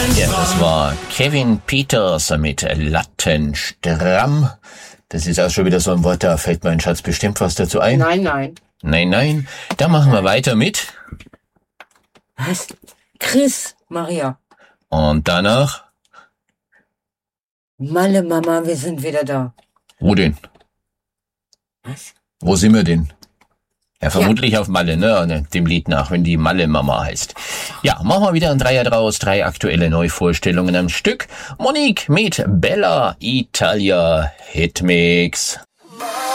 Ja, das war Kevin Peters mit Lattenstramm. Das ist auch schon wieder so ein Wort, da fällt mein Schatz bestimmt was dazu ein. Nein. Nein. Da machen wir weiter mit. Was? Chris, Maria. Und danach? Malle, Mama, wir sind wieder da. Wo denn? Was? Wo sind wir denn? Ja, vermutlich auf Malle, ne? Dem Lied nach, wenn die Malle-Mama heißt. Ja, machen wir wieder ein Dreier draus. 3 aktuelle Neuvorstellungen am Stück. Monique mit Bella Italia Hitmix.